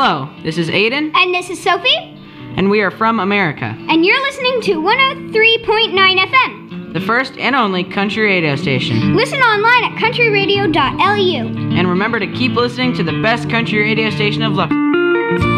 Hello, this is Aiden, And this is Sophie, and we are from America, and you're listening to 103.9 FM. the first and only country radio station. Listen online at countryradio.lu. And remember to keep listening to the best country radio station of Luxembourg.